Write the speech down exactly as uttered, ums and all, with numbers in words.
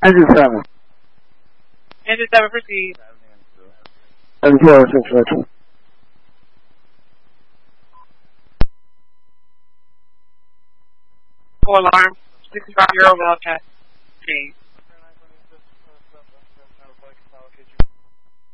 Engine seven. Engine seven, proceed. And zero six Richard. Full alarm. sixty-five year old Wildcat. Proceed.